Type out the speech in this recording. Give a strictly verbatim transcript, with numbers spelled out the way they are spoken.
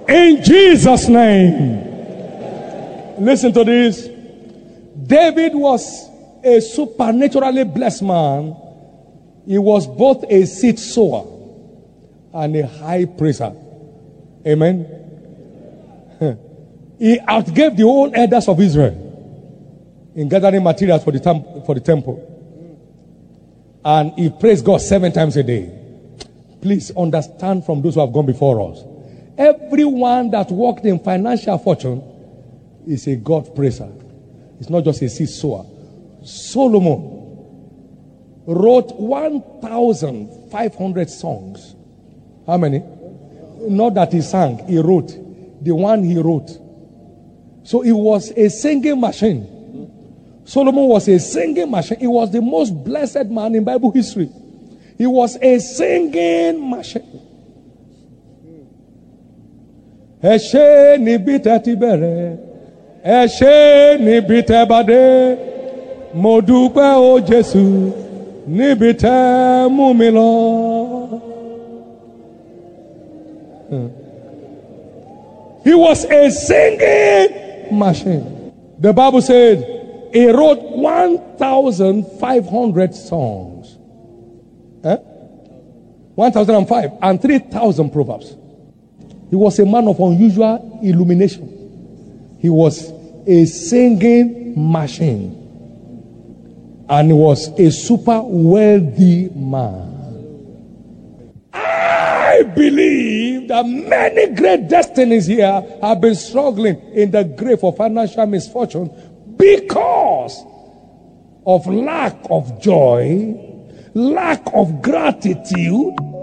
In Jesus' name. Listen to this. David was a supernaturally blessed man. He was both a seed sower and a high praiser. Amen. He outgave the whole elders of Israel in gathering materials for the, tem- for the temple. And he praised God seven times a day. Please understand from those who have gone before us. Everyone that walked in financial fortune is a God praiser. It's not just a seed sower. Solomon wrote one thousand five hundred songs. How many? Not that he sang, he wrote. The one he wrote. So he was a singing machine. Solomon was a singing machine. He was the most blessed man in Bible history. He was a singing machine. Eshe ni bite tibere, eshe ni bite bade, mo dúpẹ́ o Jésù, ni bite mú mi lọ. He was a singing machine. The Bible said he wrote one thousand five hundred songs. Eh? one thousand five and three thousand proverbs. He was a man of unusual illumination. He was a singing machine. And he was a super wealthy man. I believe that many great destinies here have been struggling in the grave of financial misfortune because of lack of joy, lack of gratitude,